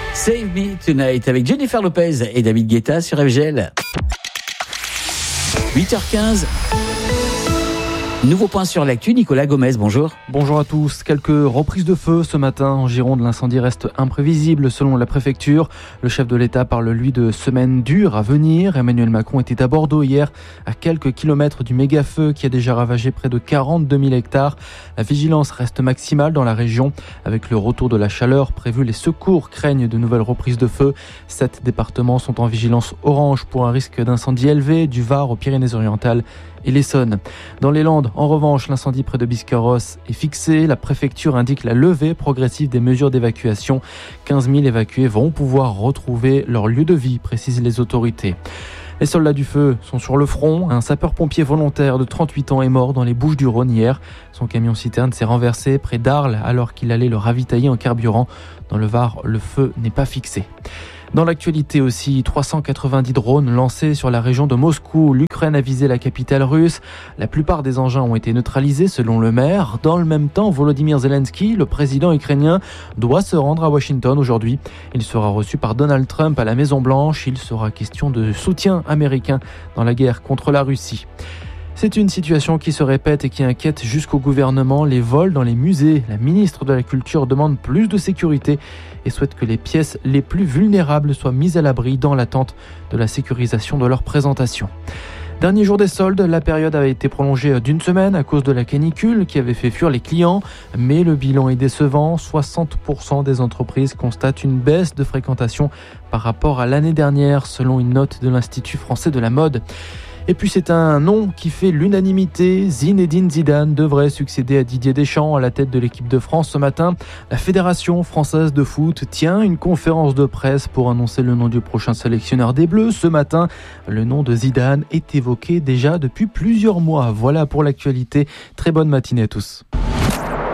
Save Me Tonight avec Jennifer Lopez et David Guetta sur FGL. 8h15. Nouveau point sur l'actu, Nicolas Gomez, bonjour. Bonjour à tous. Quelques reprises de feu ce matin en Gironde. L'incendie reste imprévisible selon la préfecture. Le chef de l'État parle lui de semaines dures à venir. Emmanuel Macron était à Bordeaux hier, à quelques kilomètres du méga-feu qui a déjà ravagé près de 42 000 hectares. La vigilance reste maximale dans la région. Avec le retour de la chaleur prévu, les secours craignent de nouvelles reprises de feu. 7 départements sont en vigilance orange pour un risque d'incendie élevé, du Var aux Pyrénées-Orientales et l'Essonne. Dans les Landes, en revanche, l'incendie près de Biscarrosse est fixé. La préfecture indique la levée progressive des mesures d'évacuation. 15 000 évacués vont pouvoir retrouver leur lieu de vie, précisent les autorités. Les soldats du feu sont sur le front. Un sapeur-pompier volontaire de 38 ans est mort dans les Bouches-du-Rhône hier. Son camion-citerne s'est renversé près d'Arles alors qu'il allait le ravitailler en carburant. Dans le Var, le feu n'est pas fixé. Dans l'actualité aussi, 390 drones lancés sur la région de Moscou. L'Ukraine a visé la capitale russe. La plupart des engins ont été neutralisés selon le maire. Dans le même temps, Volodymyr Zelensky, le président ukrainien, doit se rendre à Washington aujourd'hui. Il sera reçu par Donald Trump à la Maison-Blanche. Il sera question de soutien américain dans la guerre contre la Russie. C'est une situation qui se répète et qui inquiète jusqu'au gouvernement. Les vols dans les musées. La ministre de la Culture demande plus de sécurité et souhaite que les pièces les plus vulnérables soient mises à l'abri dans l'attente de la sécurisation de leur présentation. Dernier jour des soldes, la période avait été prolongée d'une semaine à cause de la canicule qui avait fait fuir les clients. Mais le bilan est décevant. 60% des entreprises constatent une baisse de fréquentation par rapport à l'année dernière, selon une note de l'Institut français de la mode. Et puis c'est un nom qui fait l'unanimité. Zinedine Zidane devrait succéder à Didier Deschamps à la tête de l'équipe de France ce matin. La Fédération française de foot tient une conférence de presse pour annoncer le nom du prochain sélectionneur des Bleus. Ce matin, le nom de Zidane est évoqué déjà depuis plusieurs mois. Voilà pour l'actualité. Très bonne matinée à tous.